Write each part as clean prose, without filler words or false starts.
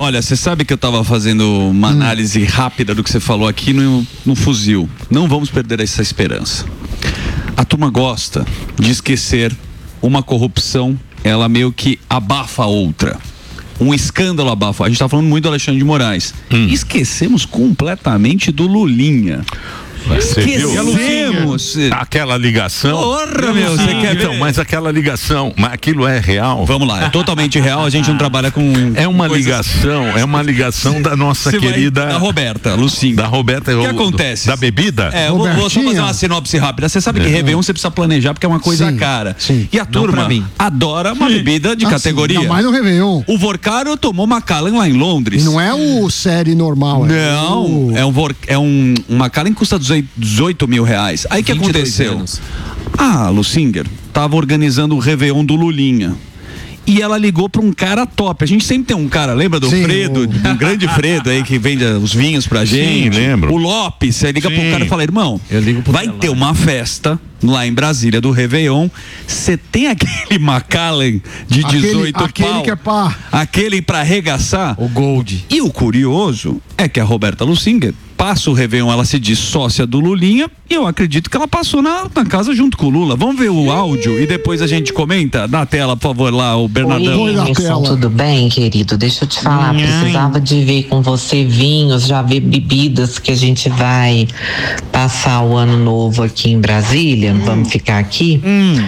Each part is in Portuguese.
Olha, você sabe que eu tava fazendo uma análise rápida do que você falou aqui no fuzil. Não vamos perder essa esperança. A turma gosta de esquecer uma corrupção, ela meio que abafa a outra. Um escândalo abafa. A gente tá falando muito do Alexandre de Moraes. Esquecemos completamente do Lulinha. Esquecemos aquela ligação. Porra, meu, você quer ver? Mas aquela ligação, mas aquilo é real? Vamos lá, é totalmente real, a gente não trabalha com... É uma ligação da nossa querida... Da Roberta Lucinga. Da Roberta... O que acontece? Da bebida? Eu vou só fazer uma sinopse rápida. Você sabe que Réveillon você precisa planejar porque é uma coisa cara. Sim. E a turma adora uma bebida de categoria. Não, mais no Réveillon. O Vorcaro tomou Macallan lá em Londres. Não é o série normal. Não, é um Macallan que custa 18 mil reais. Aí o que aconteceu? A Lucinger tava organizando o Réveillon do Lulinha. E ela ligou para um cara top. A gente sempre tem um cara, lembra do Fredo, um grande Fredo aí que vende os vinhos pra gente? Sim, lembro. O Lopes, você liga pro cara e fala, irmão, vai ter uma festa lá em Brasília do Réveillon. Você tem aquele Macallan de 18 pau? Aquele que é pá. Aquele pra arregaçar? O Gold. E o curioso é que a Roberta Lucinger passa o Réveillon, ela se diz sócia do Lulinha, e eu acredito que ela passou na casa junto com o Lula. Vamos ver o áudio e depois a gente comenta? Na tela, por favor, lá, o Bernardão. Oi, Emerson, tudo bem, querido? Deixa eu te falar, precisava de ver com você vinhos, já ver bebidas que a gente vai passar o ano novo aqui em Brasília. Vamos ficar aqui?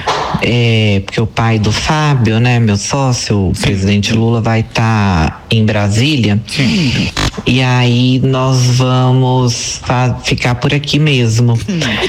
Porque o pai do Fábio, né, meu sócio, o presidente Lula, vai estar em Brasília. Sim. E aí nós vamos ficar por aqui mesmo.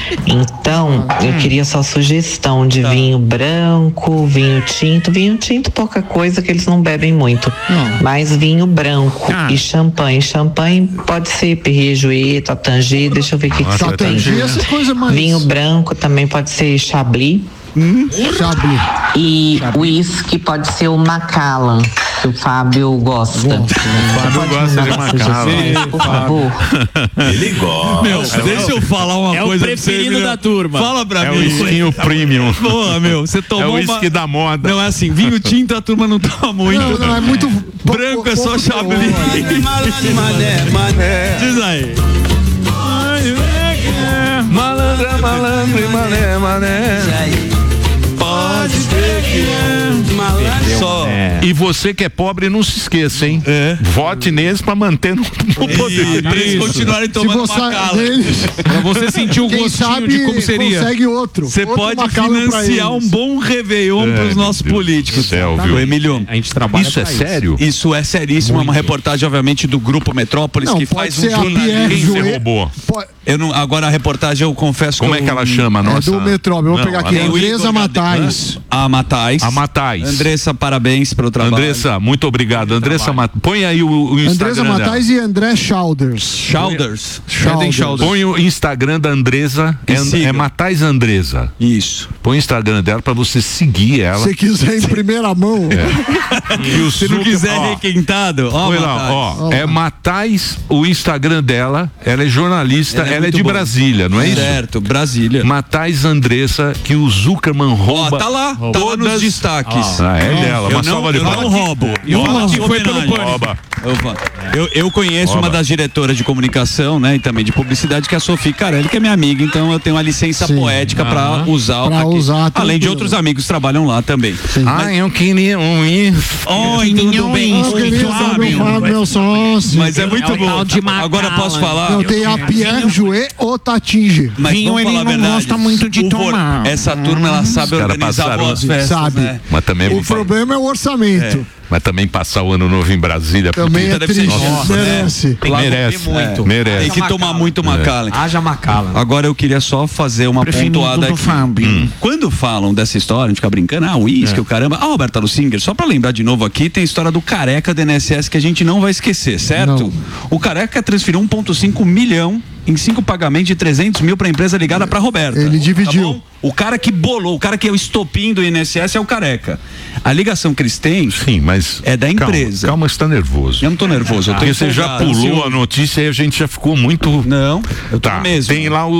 Então, eu queria só sugestão de vinho branco, vinho tinto, pouca coisa que eles não bebem muito. Mas vinho branco e champanhe. Champanhe pode ser Perrier Jouet, Taittinger, deixa eu ver o que você tem. Essa coisa mais... Vinho branco também pode ser Chablis. Chablis. E uísque pode ser o Macallan, que o Fábio gosta. O Fábio gosta de Macallan. Por favor. Ele gosta. Meu, deixa eu falar uma coisa pra você. É o preferido da turma. Fala pra mim. É o whisky premium. Porra, meu, você tomou É o whisky da moda. Não, é assim, vinho tinto a turma não toma muito. Não, é muito... Branco é só Chablis. Diz aí. Malandra, malandra, mané. Pode ser que é malandro. Só. E você que é pobre, não se esqueça, hein? Vote neles pra manter no poder. Pra eles continuarem tomando Macallan. Pra você sentir o gostinho de como seria. Consegue outro. Você pode financiar um bom Réveillon pros nossos políticos. Viu? Emílio, A gente trabalha Isso é pra sério? isso é seríssimo. É uma reportagem, obviamente, do Grupo Metrópolis, que faz um jornalismo. Quem você roubou? Agora a reportagem, eu confesso Como que é que ela chama, É nossa? do Metrópole. Vou pegar aqui. Tem o Andresa Igor Matais. A Matais. A Matais. Andressa, parabéns pelo trabalho. Andressa, muito obrigado. Andressa Matais. Põe aí o Instagram Andresa dela. Matais e André Chalders. Chalders. Põe o Instagram da Andresa. É Matais Andresa. Isso. Põe o Instagram dela pra você seguir ela. Se quiser em primeira mão. Se não quiser requentado, ó. Põe lá, ó. É Matais, o Instagram dela. Ela é jornalista, ela é de muito Brasília, não é isso? Certo, Brasília. Matais Andressa, que o Zuckerman rouba. Tá lá nos destaques. É dela. Uma salva de eu palmas. não roubo. foi pelo Rouba. Eu conheço uma das diretoras de comunicação, né, e também de publicidade, que é a Sofia Carelli, que é minha amiga, então eu tenho uma licença poética pra usar. Além de outros amigos que trabalham lá também. Eu queria ir. Oi, tudo bem? Meu sócio. Mas é muito bom. Agora posso falar? Eu tenho a Pierre Jouet ou Taittinger. Mas vamos falar a verdade. Gosta muito de tomar. Essa turma, ela sabe organizar boas festas, sabe. né? Mas também O problema é o orçamento. Mas também passar o ano novo em Brasília. Também é triste. Merece. Merece. muito. Merece. Tem que tomar muito Macallan. Haja Macallan. Agora eu queria só fazer uma pontuada aqui. Quando falam dessa história, a gente fica brincando, uísque, o caramba. Roberta Lucinger, só pra lembrar de novo aqui, tem a história do Careca do INSS que a gente não vai esquecer, certo? Não. O Careca transferiu 1,5 milhão em 5 pagamentos de 300 mil pra empresa ligada pra Roberta. Ele dividiu. Tá, o cara que bolou, o cara que é o estopim do INSS é o Careca. A ligação que eles têm é da empresa. Calma, você tá nervoso. Eu não tô nervoso, eu tô Porque você já pulou a notícia e a gente já ficou muito... Não, eu tô mesmo. Tem lá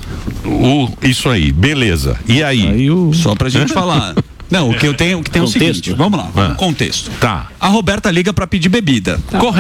isso aí, beleza. E aí? Só pra gente falar. Não, o que tem é o seguinte, vamos lá, contexto. Tá. A Roberta liga pra pedir bebida. Correto.